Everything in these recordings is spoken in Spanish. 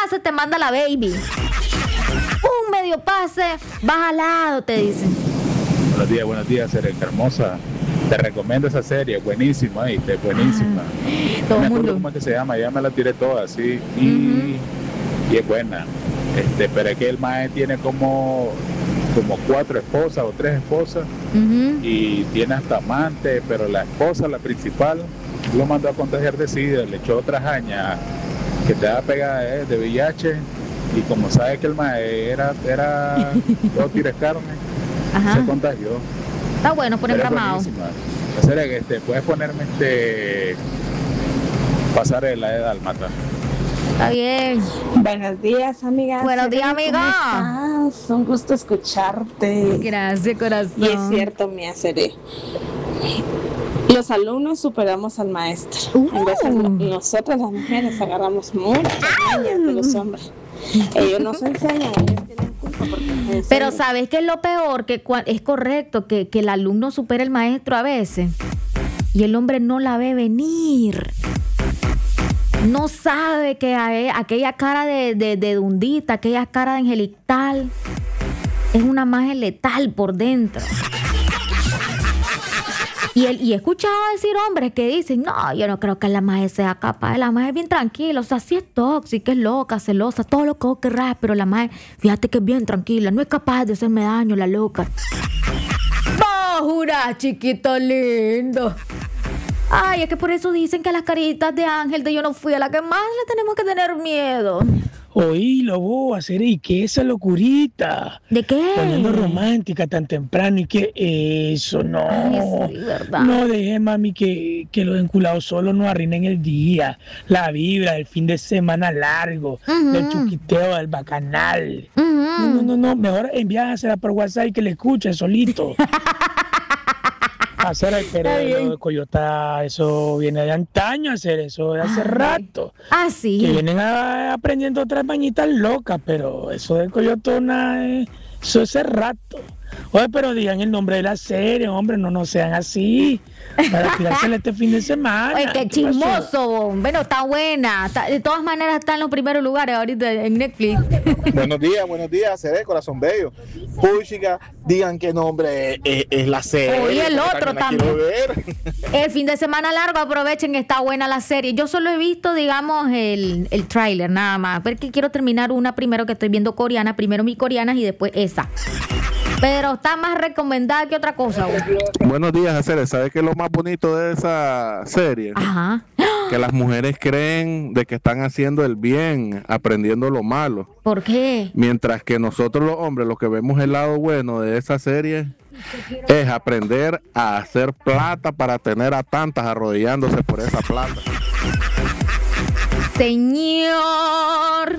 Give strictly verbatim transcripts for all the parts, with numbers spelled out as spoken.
pase te manda la baby. Un medio pase, vas al lado, te dicen. Buenos días, buenos días, Serena hermosa. Te recomiendo esa serie, buenísima, ¿viste? Buenísima. Ah, No todo me el acuerdo mundo. cómo es que se llama, ya me la tiré toda, sí. Y, Ujú. y es buena. Este, pero es que el mae tiene como, como cuatro esposas o tres esposas Ujú. y tiene hasta amante, pero la esposa, la principal, lo mandó a contagiar de SIDA, le echó otra jaña que te da pegada eh, de V I H y como sabe que el mae era, era todo tires carne, Ajá. se contagió. Está bueno por Pero es encramado. buenísima. O sea, que este, puedes ponerme este pasarela de Dálmata. Está bien. Buenos días, amigas. Buenos días, ¿Cómo amiga. estás? Un gusto escucharte. Gracias, corazón. Y es cierto, mi Seré. Los alumnos superamos al maestro. Uh. En vez de nosotras las mujeres agarramos muchas mañas de los hombres. Ellos nos enseñan, ellos tienen culpa porque nos enseñan. Pero ¿sabes qué es lo peor? Que cua- es correcto que, que el alumno supere al maestro a veces y el hombre no la ve venir. No sabe que a- aquella cara de, de, de dundita, aquella cara de angelical es una magia letal por dentro. Y, el, y he escuchado decir hombres que dicen, no, yo no creo que la magia sea capaz. La magia es bien tranquila, o sea, sí es tóxica, es loca, celosa, todo lo que vos querrás, pero la magia, fíjate que es bien tranquila, no es capaz de hacerme daño, la loca. ¡Oh, jura, chiquito lindo! Ay, es que por eso dicen que a las caritas de ángel de yo no fui a la que más le tenemos que tener miedo. Oílo vos, hacer y que esa locurita. ¿De qué? Poniendo romántica tan temprano y que eso no. Ay, sí, verdad. No deje, mami, que, que los enculados solo nos arruinen el día, la vibra del fin de semana largo, Ujú. del chuquiteo, del bacanal. Ujú. No, no, no, no, mejor enviásela por WhatsApp y que le escuche solito. Hacer el Está pero bien. de Coyota, eso viene de antaño, hacer eso de hace Ay. rato. Ah, Que sí. vienen a- aprendiendo otras mañitas locas, pero eso de Coyotona, eh, eso es hace rato. Oye, pero digan el nombre de la serie, hombre, no, no sean así, para tirársela este fin de semana. Oye, qué ¿Qué pasó? chismoso. Bueno, está buena. Está- de todas maneras está en los primeros lugares ahorita en Netflix. Buenos días, buenos días, Seré, corazón bello. Puchica, digan qué nombre es, es- es la serie. Oye, el porque otro la quiero ver. El fin de semana largo, aprovechen, está buena la serie. Yo solo he visto, digamos, el, el tráiler nada más. Porque quiero terminar una primero que estoy viendo coreana. Primero mi coreana y después esa. Pero está más recomendada que otra cosa. Güey. Buenos días, Aceres. ¿Sabes qué es lo más bonito de esa serie? Ajá. Que las mujeres creen de que están haciendo el bien, aprendiendo lo malo. ¿Por qué? Mientras que nosotros los hombres, lo que vemos el lado bueno de esa serie es aprender a hacer plata para tener a tantas arrodillándose por esa plata. Señor.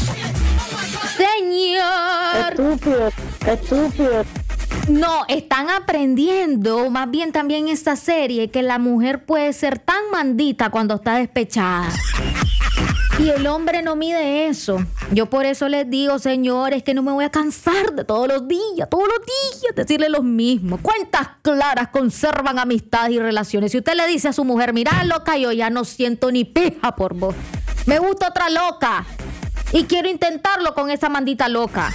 Señor. Estúpido, estúpido. No, están aprendiendo, más bien también esta serie, que la mujer puede ser tan mandita cuando está despechada. Y el hombre no mide eso. Yo por eso les digo, señores, que no me voy a cansar de todos los días, todos los días, decirle lo mismo. Cuentas claras conservan amistades y relaciones. Si usted le dice a su mujer, mira, loca, yo ya no siento ni pija por vos. Me gusta otra loca. Y quiero intentarlo con esa mandita loca.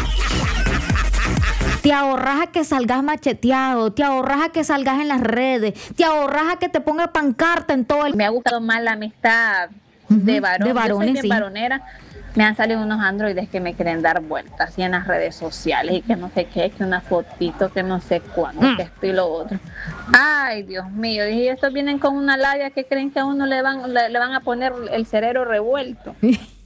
Te ahorras a que salgas macheteado, te ahorras a que salgas en las redes, te ahorras a que te ponga pancarta en todo el... Me ha gustado más la amistad Ujú, de varón. de varones, Yo soy bien sí. varonera. Me han salido unos androides que me quieren dar vueltas y en las redes sociales y que no sé qué, que una fotito, que no sé cuándo, Mm. que esto y lo otro. Ay, Dios mío. Dije, estos vienen con una labia que creen que a uno le van, le, le van a poner el cerebro revuelto.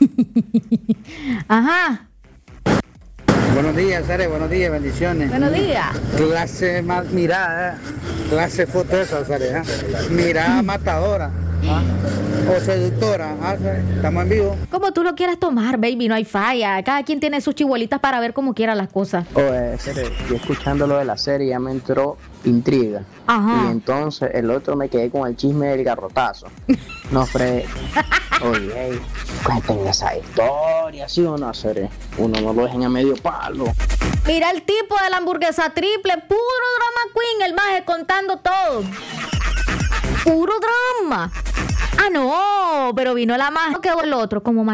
Ajá, Buenos días, Sare, buenos días, bendiciones. buenos días. Clase más mirada, clase foto esa, Sare, ¿eh? Mirada matadora, ¿ah? O seductora, ¿ah, Sare? Estamos en vivo. Como tú lo quieras tomar, baby, no hay falla. Cada quien tiene sus chihuelitas para ver cómo quiera las cosas. Oye, Cere, yo escuchando lo de la serie ya me entró intriga. Ajá. Y entonces el otro me quedé con el chisme del garrotazo. No, Fred. Oye, cuéntenme esa historia, ¿sí o no, Cere? Uno no lo dejen a medio palo. Mira el tipo de la hamburguesa triple, puro drama queen, el maje contando todo. Puro drama. Ah, no, pero vino la magia que el otro como